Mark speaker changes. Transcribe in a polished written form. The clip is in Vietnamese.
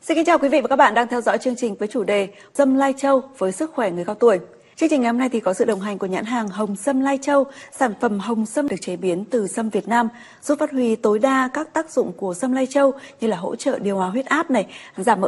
Speaker 1: Xin kính chào quý vị và các bạn đang theo dõi chương trình với chủ đề Sâm Lai Châu với sức khỏe người cao tuổi. Chương trình ngày hôm nay thì có sự đồng hành của nhãn hàng Hồng Sâm Lai Châu, sản phẩm hồng sâm được chế biến từ sâm Việt Nam, giúp phát huy tối đa các tác dụng của sâm Lai Châu như là hỗ trợ điều hòa huyết áp này, giảm mỡ